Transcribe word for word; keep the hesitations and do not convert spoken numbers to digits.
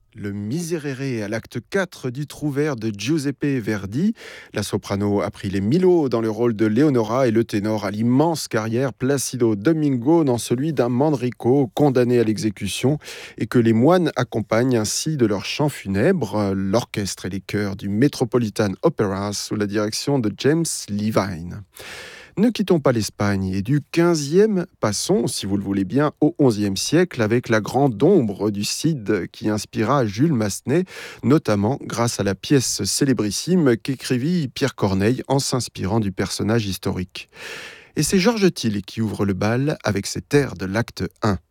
Le Miserere à l'acte quatre du Trouvère de Giuseppe Verdi. La soprano a pris les Milo dans le rôle de Leonora et le ténor a l'immense carrière Placido Domingo dans celui d'un Manrico condamné à l'exécution et que les moines accompagnent ainsi de leurs chants funèbres. L'orchestre et les chœurs du Metropolitan Opera sous la direction de James Levine. Ne quittons pas l'Espagne et du quinzième, passons, si vous le voulez bien, au onzième siècle avec la grande ombre du Cid qui inspira Jules Massenet, notamment grâce à la pièce célébrissime qu'écrivit Pierre Corneille en s'inspirant du personnage historique. Et c'est Georges Thill qui ouvre le bal avec cet air de l'acte un.